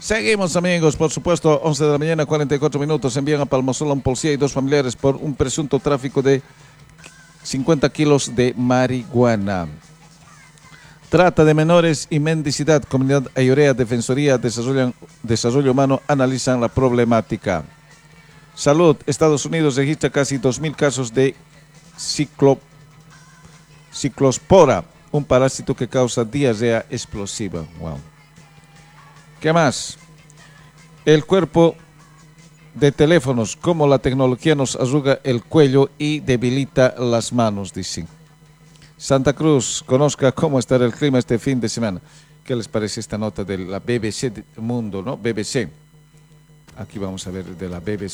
Seguimos, amigos, por supuesto, 11 de la mañana, 44 minutos. Envían a Palmasola un policía y dos familiares por un presunto tráfico de 50 kilos de marihuana. Trata de menores y mendicidad. Comunidad Ayorea, Defensoría, Desarrollo Humano analizan la problemática. Salud. Estados Unidos registra casi 2.000 casos de ciclospora, un parásito que causa diarrea explosiva. Wow. ¿Qué más? El cuerpo de teléfonos, como la tecnología nos arruga el cuello y debilita las manos, dicen. Santa Cruz, conozca cómo estará el clima este fin de semana. ¿Qué les parece esta nota de la BBC Mundo, no? BBC. Aquí vamos a ver de la BBC.